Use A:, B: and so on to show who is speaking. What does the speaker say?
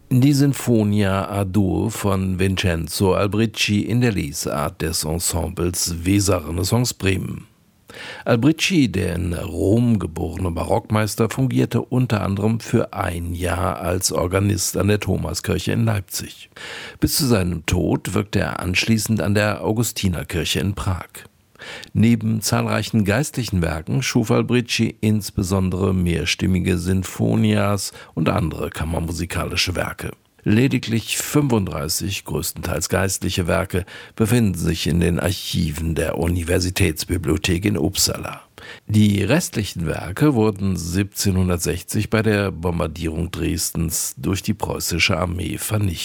A: Die Sinfonia A-Dur von Vincenzo Albrici in der Lesart des Ensembles Weser Renaissance Bremen. Albrici, der in Rom geborene Barockmeister, fungierte unter anderem für ein Jahr als Organist an der Thomaskirche in Leipzig. Bis zu seinem Tod wirkte er anschließend an der Augustinerkirche in Prag. Neben zahlreichen geistlichen Werken schuf Albrici insbesondere mehrstimmige Sinfonias und andere kammermusikalische Werke. Lediglich 35 größtenteils geistliche Werke befinden sich in den Archiven der Universitätsbibliothek in Uppsala. Die restlichen Werke wurden 1760 bei der Bombardierung Dresdens durch die preußische Armee vernichtet.